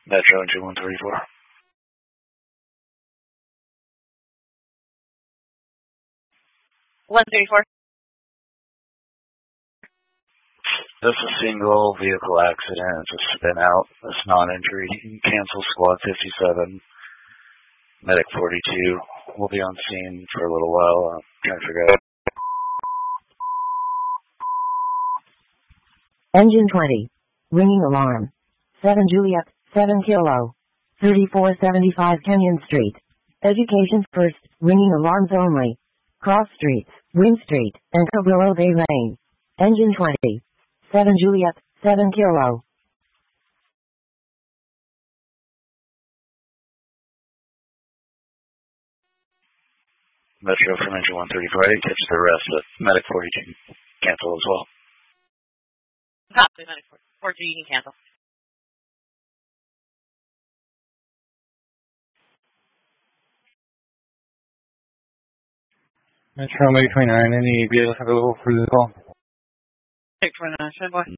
Metro Engine 134. This is a single vehicle accident. It's a spin out. It's non-injury. You can cancel squad 57. Medic 42 will be on scene for a little while. I'm trying to figure out. Engine 20. Ringing alarm. 7 Juliet, 7 Kilo. 3475 Kenyon Street. Education first, ringing alarms only. Cross Streets, Wing Street, and Cabrillo Bay Lane. Engine 20. 7 Juliet, 7 Kilo. Metro from Engine 134. I didn't catch the rest, but Medic 42 cancel as well. Copy, Medic 42, you can cancel. Metro May 29, any vehicle available for the call? 629, boy.